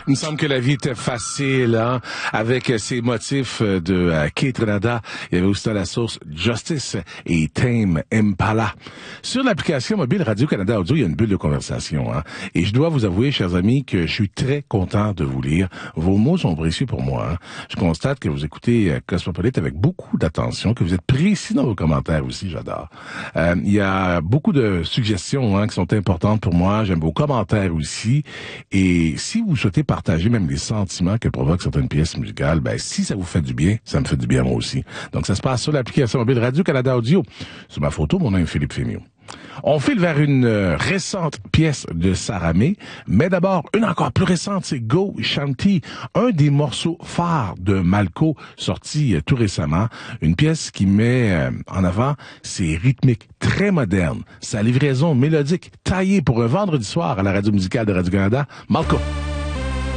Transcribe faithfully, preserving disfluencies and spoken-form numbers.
Il me semble que la vie était facile, hein, avec ces motifs de euh, Keith Renada. Il y avait aussi à la source Justice et Tame Impala. Sur l'application mobile Radio-Canada Audio, il y a une bulle de conversation, hein. Et je dois vous avouer, chers amis, que je suis très content de vous lire. Vos mots sont précieux pour moi, hein. Je constate que vous écoutez euh, Cosmopolite avec beaucoup d'attention, que vous êtes précis dans vos commentaires aussi, j'adore. Euh, il y a beaucoup de suggestions, hein, qui sont importantes pour moi. J'aime vos commentaires aussi. Et si vous souhaitez partager même les sentiments que provoquent certaines pièces musicales, ben si ça vous fait du bien, ça me fait du bien moi aussi. Donc ça se passe sur l'application mobile Radio-Canada Audio. Sur ma photo, mon nom est Philippe Fémiot. On file vers une euh, récente pièce de Saramé, mais d'abord, une encore plus récente, c'est Go Shanti, un des morceaux phares de Malco, sorti euh, tout récemment. Une pièce qui met euh, en avant ses rythmiques très modernes, sa livraison mélodique taillée pour un vendredi soir à la radio musicale de Radio-Canada. Malco.